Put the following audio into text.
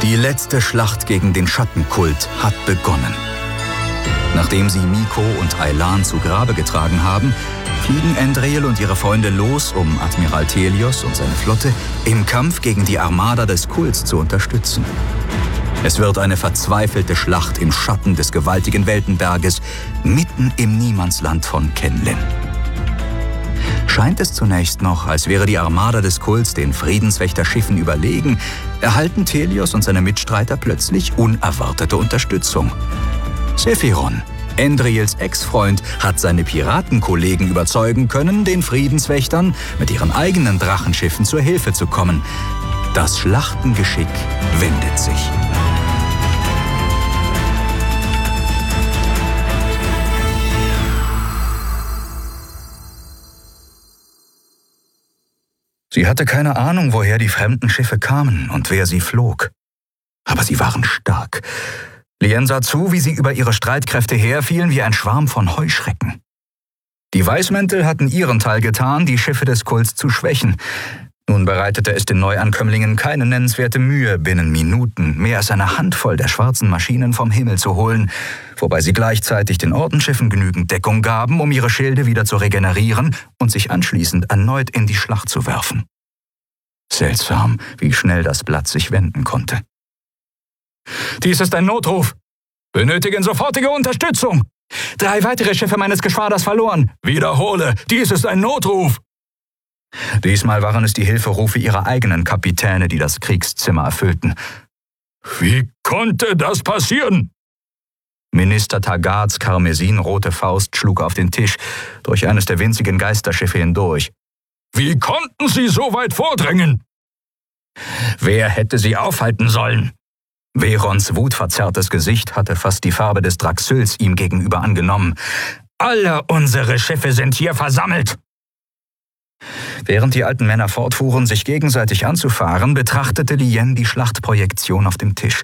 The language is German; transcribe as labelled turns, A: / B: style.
A: Die letzte Schlacht gegen den Schattenkult hat begonnen. Nachdem sie Miko und Aylan zu Grabe getragen haben, fliegen Andriel und ihre Freunde los, um Admiral Thelios und seine Flotte im Kampf gegen die Armada des Kults zu unterstützen. Es wird eine verzweifelte Schlacht im Schatten des gewaltigen Weltenberges, mitten im Niemandsland von Kenlin. Scheint es zunächst noch, als wäre die Armada des Kults den Friedenswächterschiffen überlegen, erhalten Thelios und seine Mitstreiter plötzlich unerwartete Unterstützung. Sephiron, Andriels Ex-Freund, hat seine Piratenkollegen überzeugen können, den Friedenswächtern mit ihren eigenen Drachenschiffen zur Hilfe zu kommen. Das Schlachtengeschick wendet sich. Sie hatte keine Ahnung, woher die fremden Schiffe kamen und wer sie flog. Aber sie waren stark. Lien sah zu, wie sie über ihre Streitkräfte herfielen wie ein Schwarm von Heuschrecken. Die Weißmäntel hatten ihren Teil getan, die Schiffe des Kults zu schwächen. Nun bereitete es den Neuankömmlingen keine nennenswerte Mühe, binnen Minuten mehr als eine Handvoll der schwarzen Maschinen vom Himmel zu holen, wobei sie gleichzeitig den Ordensschiffen genügend Deckung gaben, um ihre Schilde wieder zu regenerieren und sich anschließend erneut in die Schlacht zu werfen. Seltsam, wie schnell das Blatt sich wenden konnte. »Dies ist ein Notruf. Benötigen sofortige Unterstützung. 3 weitere Schiffe meines Geschwaders verloren. Wiederhole, dies ist ein Notruf.« Diesmal waren es die Hilferufe ihrer eigenen Kapitäne, die das Kriegszimmer erfüllten. »Wie konnte das passieren?« Minister Tagards karmesinrote Faust schlug auf den Tisch, durch eines der winzigen Geisterschiffe hindurch. »Wie konnten Sie so weit vordringen?« »Wer hätte sie aufhalten sollen?« Verons wutverzerrtes Gesicht hatte fast die Farbe des Draxyls ihm gegenüber angenommen. »Alle unsere Schiffe sind hier versammelt!« Während die alten Männer fortfuhren, sich gegenseitig anzufahren, betrachtete Lien die Schlachtprojektion auf dem Tisch.